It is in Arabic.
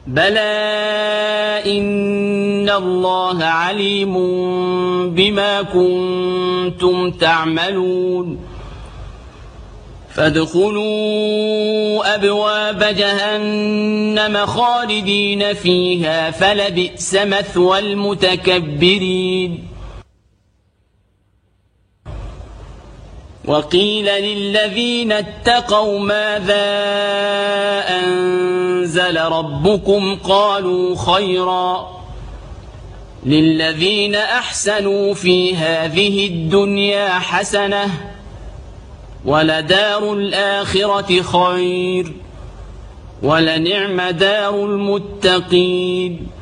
بلى إن الله عليم بما كنتم تعملون فادخلوا أبواب جهنم خالدين فيها فلبئس مثوى المتكبرين وقيل للذين اتقوا ماذا أنزل ربكم قالوا خيرا للذين أحسنوا في هذه الدنيا حسنة ولدار الآخرة خير ولنعم دار المتقين